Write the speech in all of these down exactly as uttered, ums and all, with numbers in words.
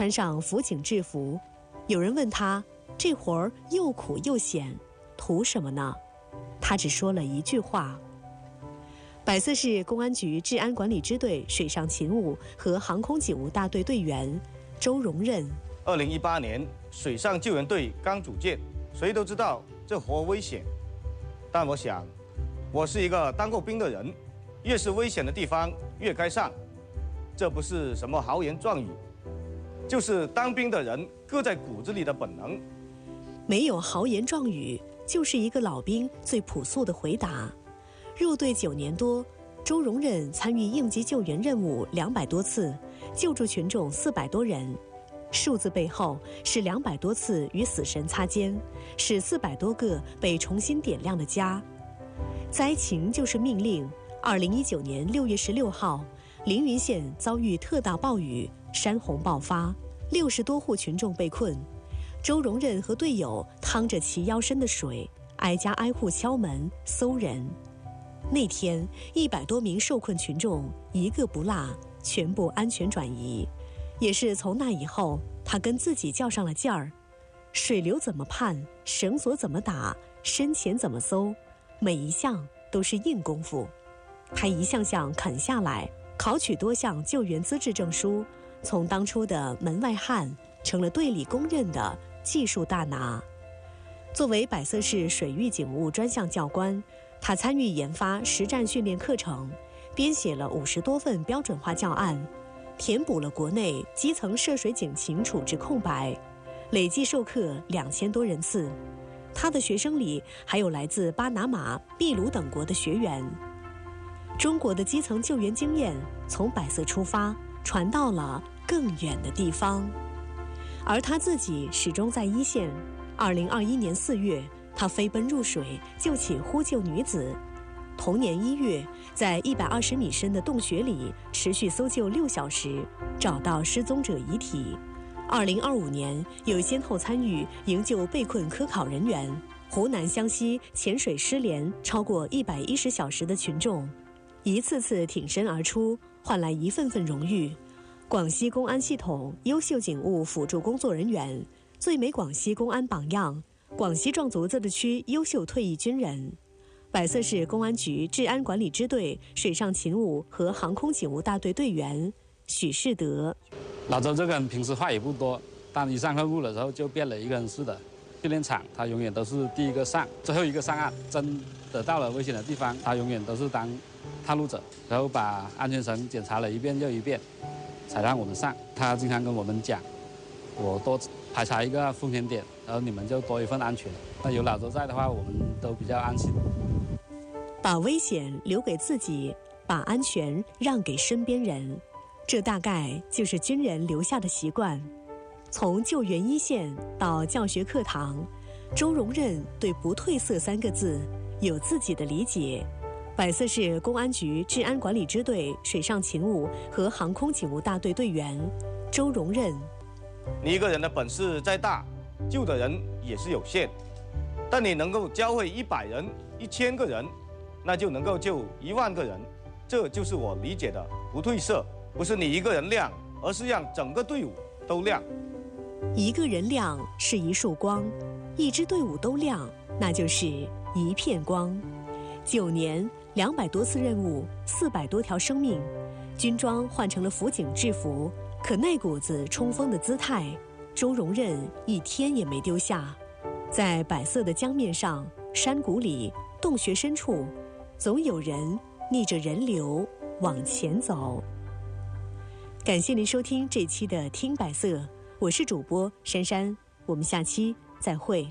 穿上辅警制服。有人问他，这活儿又苦又险，图什么呢？他只说了一句话。百色市公安局治安管理支队水上勤务和航空警务大队队员周荣任。 二零一八年水上救援队刚组建，谁都知道这活危险，但我想，我是一个当过兵的人，越是危险的地方越该上。这不是什么豪言壮语，就是当兵的人搁在骨子里的本能。 没有豪言壮语，就是一个老兵最朴素的回答。入队九年多，周荣任参与应急救援任务两百多次，救助群众四百多人。数字背后是两百多次与死神擦肩，是四百多个被重新点亮的家。灾情就是命令。二零一九年六月十六号，凌云县遭遇特大暴雨，山洪爆发，六十多户群众被困。周荣任和队友趟着齐腰深的水，挨家挨户敲门搜人。那天，一百多名受困群众一个不落，全部安全转移。也是从那以后，他跟自己较上了劲儿：水流怎么判，绳索怎么打，深潜怎么搜，每一项都是硬功夫。他一项项啃下来，考取多项救援资质证书，从当初的门外汉成了队里公认的技术大拿。作为百色市水域警务专项教官，他参与研发实战训练课程，编写了五十多份标准化教案，填补了国内基层涉水警情处置空白，累计授课两千多人次。他的学生里还有来自巴拿马、秘鲁等国的学员。中国的基层救援经验从百色出发，传到了更远的地方，而他自己始终在一线。二零二一年四月，他飞奔入水，救起呼救女子。同年一月，在一百二十米深的洞穴里持续搜救六小时，找到失踪者遗体。二零二五年，又先后参与营救被困科考人员。湖南湘西潜水失联超过一百一十小时的群众，一次次挺身而出，换来一份份荣誉。广西公安系统优秀警务辅助工作人员，最美广西公安榜样，广西壮族自治区优秀退役军人。百色市公安局治安管理支队水上勤务和航空警务大队队员许世德。 老周这个人平时话也不多，但一上任务的时候就变了一个人似的。训练场他永远都是第一个上，最后一个上岸。真的到了危险的地方，他永远都是当探路者，然后把安全绳检查了一遍又一遍，才让我们上。他经常跟我们讲，我多排查一个风险点，然后你们就多一份安全。那有老周在的话，我们都比较安心。 把危险留给自己，把安全让给身边人，这大概就是军人留下的习惯。从救援一线到教学课堂，周荣任对不褪色三个字有自己的理解。百色市公安局治安管理支队水上勤务和航空警务大队队员周荣任。 你一个人的本事再大，救的人也是有限，但你能够教会一百人、一千个人，那就能够救一万个人。这就是我理解的不褪色，不是你一个人亮，而是让整个队伍都亮。 一个人亮是一束光，一支队伍都亮，那就是一片光。九年，两百多次任务，四百多条生命，军装换成了辅警制服，可那股子冲锋的姿态，周荣任一天也没丢下。在百色的江面上、山谷里、洞穴深处，总有人逆着人流往前走。感谢您收听这期的《听百色》，我是主播珊珊，我们下期再会。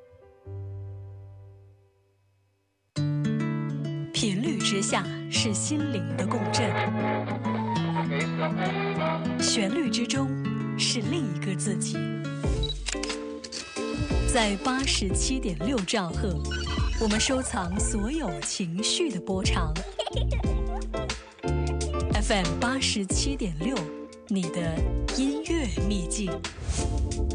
频率之下是心灵的共振，旋律之中是另一个自己。在八十七点六兆赫，我们收藏所有情绪的波长。F M 八十七点六，你的音乐秘境。